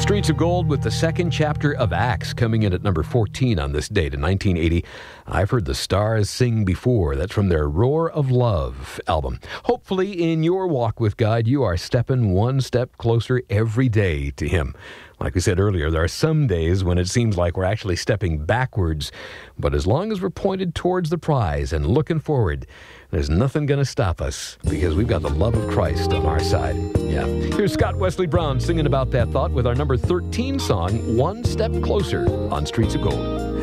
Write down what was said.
Streets of Gold with the second chapter of Acts coming in at number 14 on this date in 1980. I've heard the stars sing before. That's from their Roar of Love album. Hopefully in your walk with God, you are stepping one step closer every day to Him. Like we said earlier, there are some days when it seems like we're actually stepping backwards. But as long as we're pointed towards the prize and looking forward, there's nothing going to stop us because we've got the love of Christ on our side. Yeah. Here's Scott Wesley Brown singing about that thought with our number 13 song, One Step Closer on Streets of Gold.